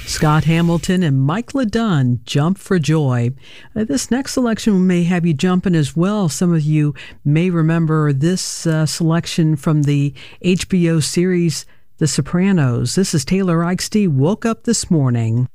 Scott Hamilton and Mike LeDunn, Jump for Joy. This next selection may have you jumping as well. Some of you may remember this selection from the HBO series The Sopranos. This is Taylor Eichste, Woke Up This Morning.